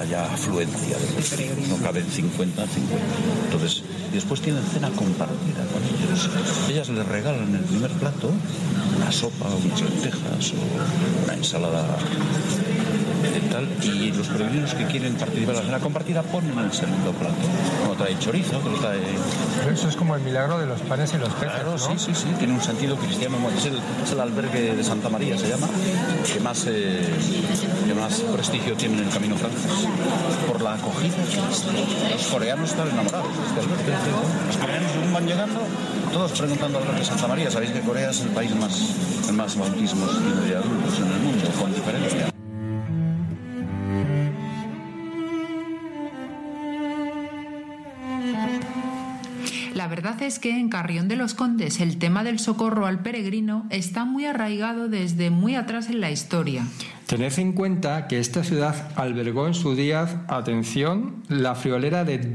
haya afluencia de peregrinos, no caben 50. Entonces, después tienen cena compartida con ellos. Ellas les regalan el primer plato, una sopa, unas lentejas o una ensalada tal, y los peregrinos que quieren participar en la cena compartida ponen el segundo plato. Uno trae chorizo, otro trae... Eso es como el milagro de los panes y los peces, claro, ¿no? Sí, tiene un sentido cristiano. Es el albergue de Santa María, se llama, que más prestigio tiene en el Camino francés, por la acogida. Los coreanos están enamorados de este albergue. Los coreanos, según van llegando, todos preguntando al albergue de Santa María. Sabéis que Corea es el país con más bautismos de adultos en el mundo, con diferencia. La verdad es que en Carrión de los Condes el tema del socorro al peregrino está muy arraigado desde muy atrás en la historia. Tened en cuenta que esta ciudad albergó en su día, atención, la friolera de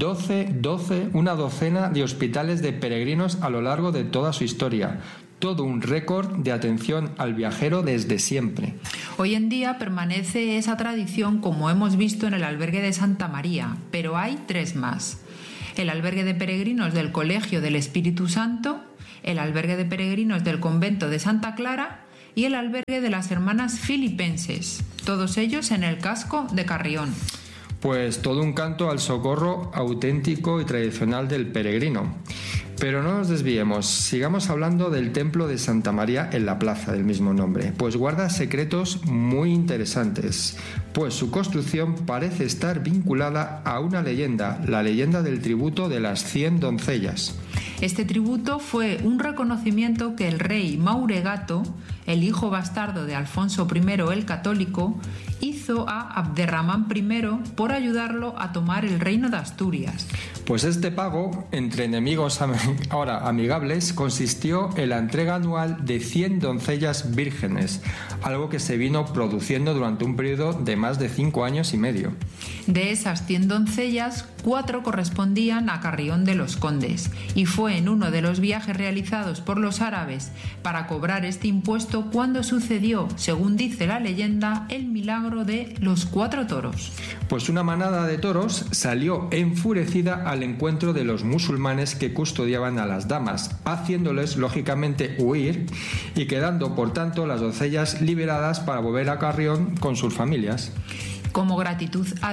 una docena de hospitales de peregrinos a lo largo de toda su historia. Todo un récord de atención al viajero desde siempre. Hoy en día permanece esa tradición, como hemos visto en el albergue de Santa María, pero hay 3 más. El albergue de peregrinos del Colegio del Espíritu Santo, el albergue de peregrinos del Convento de Santa Clara y el albergue de las Hermanas Filipenses, todos ellos en el casco de Carrión. Pues todo un canto al socorro auténtico y tradicional del peregrino. Pero no nos desviemos, sigamos hablando del templo de Santa María en la plaza del mismo nombre, pues guarda secretos muy interesantes, pues su construcción parece estar vinculada a una leyenda, la leyenda del tributo de las 100 doncellas. Este tributo fue un reconocimiento que el rey Mauregato, el hijo bastardo de Alfonso I el Católico, hizo a Abderramán I por ayudarlo a tomar el reino de Asturias. Pues este pago, entre enemigos ahora amigables, consistió en la entrega anual de 100 doncellas vírgenes, algo que se vino produciendo durante un periodo de más de 5 años y medio. De esas 100 doncellas, 4 correspondían a Carrión de los Condes, y fue en uno de los viajes realizados por los árabes para cobrar este impuesto cuando sucedió, según dice la leyenda, el milagro de los 4 toros. Pues una manada de toros salió enfurecida al encuentro de los musulmanes que custodiaban a las damas, haciéndoles lógicamente huir y quedando por tanto las doncellas liberadas para volver a Carrión con sus familias. Como gratitud a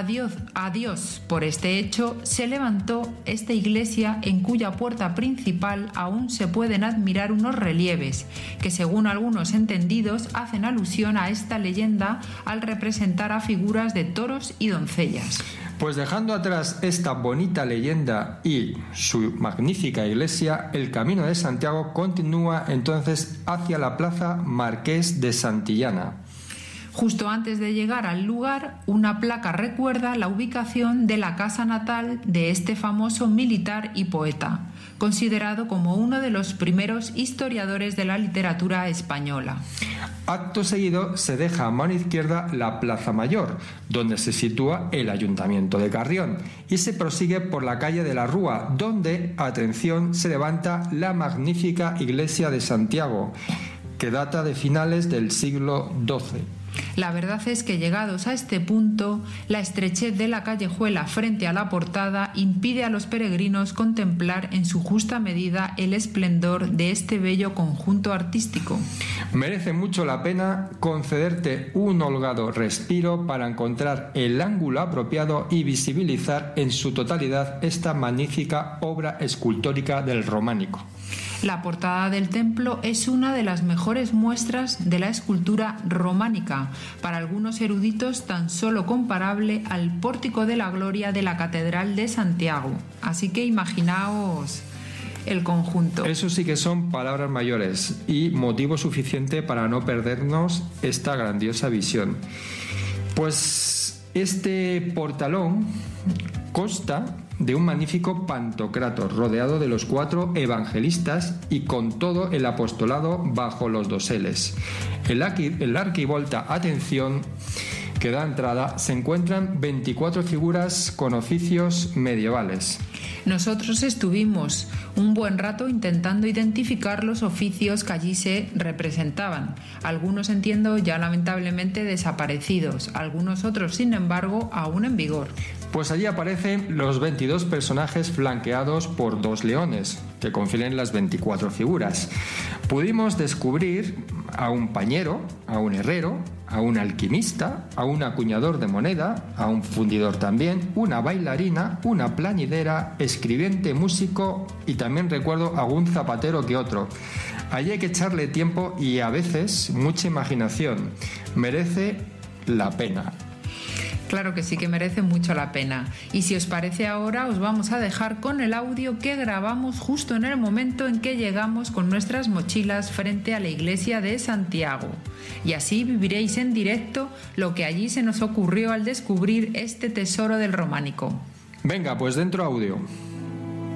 Dios por este hecho, se levantó esta iglesia en cuya puerta principal aún se pueden admirar unos relieves que, según algunos entendidos, hacen alusión a esta leyenda al representar a figuras de toros y doncellas. Pues dejando atrás esta bonita leyenda y su magnífica iglesia, el Camino de Santiago continúa entonces hacia la plaza Marqués de Santillana. Justo antes de llegar al lugar, una placa recuerda la ubicación de la casa natal de este famoso militar y poeta, considerado como uno de los primeros historiadores de la literatura española. Acto seguido se deja a mano izquierda la Plaza Mayor, donde se sitúa el Ayuntamiento de Carrión, y se prosigue por la calle de la Rúa, donde, atención, se levanta la magnífica iglesia de Santiago, que data de finales del siglo XII. La verdad es que llegados a este punto, la estrechez de la callejuela frente a la portada impide a los peregrinos contemplar en su justa medida el esplendor de este bello conjunto artístico. Merece mucho la pena concederte un holgado respiro para encontrar el ángulo apropiado y visibilizar en su totalidad esta magnífica obra escultórica del románico. La portada del templo es una de las mejores muestras de la escultura románica, para algunos eruditos tan solo comparable al Pórtico de la Gloria de la Catedral de Santiago. Así que imaginaos el conjunto. Eso sí que son palabras mayores y motivo suficiente para no perdernos esta grandiosa visión. Pues este portalón consta de un magnífico pantocrator rodeado de los 4 evangelistas y con todo el apostolado bajo los doseles. En la arquivolta, atención, que da entrada, se encuentran 24 figuras con oficios medievales. Nosotros estuvimos un buen rato intentando identificar los oficios que allí se representaban. Algunos, entiendo, ya lamentablemente desaparecidos, algunos otros, sin embargo, aún en vigor. Pues allí aparecen los 22 personajes flanqueados por 2 leones, que confieren las 24 figuras. Pudimos descubrir a un pañero, a un herrero, a un alquimista, a un acuñador de moneda, a un fundidor también, una bailarina, una plañidera, escribiente, músico y también recuerdo algún zapatero que otro. Allí hay que echarle tiempo y a veces mucha imaginación. Merece la pena. Claro que sí, que merece mucho la pena. Y si os parece, ahora os vamos a dejar con el audio que grabamos justo en el momento en que llegamos con nuestras mochilas frente a la iglesia de Santiago. Y así viviréis en directo lo que allí se nos ocurrió al descubrir este tesoro del románico. Venga, pues dentro audio.